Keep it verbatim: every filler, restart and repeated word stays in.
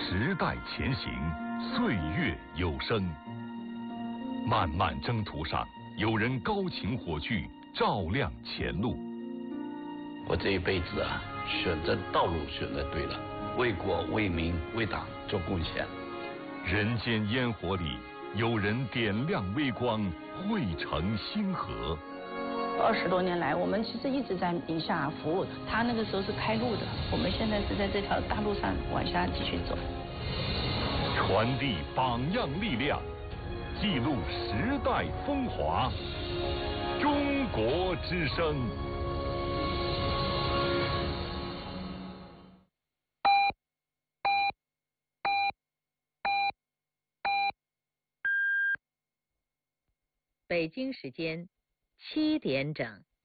时代前行，岁月有声。漫漫征途上，有人高擎火炬，照亮前路。 我这一辈子啊，选择道路选择对了，为国为民为党做贡献。 人间烟火里，有人点亮微光，汇成星河。 二十多年来，我们其实一直在宁夏服务。他那个时候是开路的，我们现在是在这条大路上往下继续走。 传递榜样力量，记录时代风华。中国之声。 北京时间七点整。